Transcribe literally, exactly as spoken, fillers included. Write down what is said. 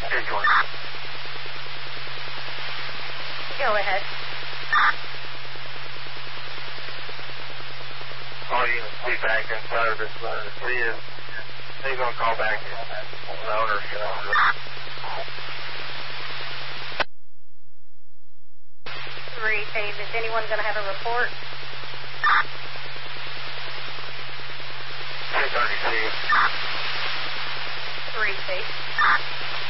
Go ahead. All you can see back in service, uh, see if he's going to call back the owner. Three, Steve. Is anyone going to have a report? two thirty-two. Three, Steve.